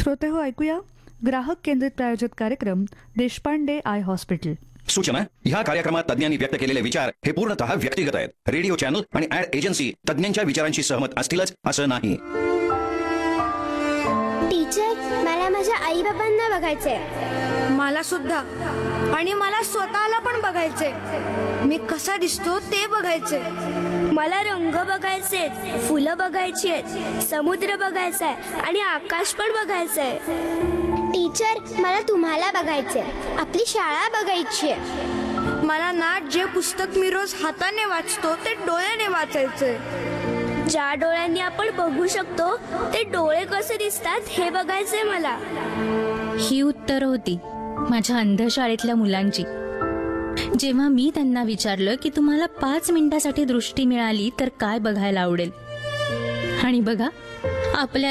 श्रोते हो, ऐकूया ग्राहक केंद्रित प्रायोजित कार्यक्रम देशपांडे आय हॉस्पिटल. सूचना, ह्या कार्यक्रमात तज्ञांनी व्यक्त केलेले विचार हे पूर्णतः व्यक्तिगत आहेत. रेडिओ चॅनल आणि ऍड एजन्सी तज्ञांच्या विचारांशी सहमत असतीलच असं नाही. टीचर, मला माझ्या आई बाबांना बघायचंय. मला सुद्धा. आणि मला स्वतःला पण बघायचंय. मी कसा दिसतो ते बघायचंय. मला रंग बघायचे, फुलं बघायची आहेत, समुद्र बघायचाय आणि आकाश पण बघायचंय. टीचर, मला तुम्हाला बघायचंय, आपली शाळा बघायची आहे. मला ना जे पुस्तक मी रोज हाताने वाचतो ते डोळ्याने वाचायचंय. ज्या डोळ्यांनी आपण बघू शकतो ते डोळे कसे दिसतात हे बघायचंय मला. ही उत्तर होती माझ्या अंधशाळेतल्या मुलांची. जेव्हा मी त्यांना विचारलं की तुम्हाला 5 मिनिटासाठी दृष्टी मिळाली तर काय बघायला आवडेल, आणि बघा आपल्या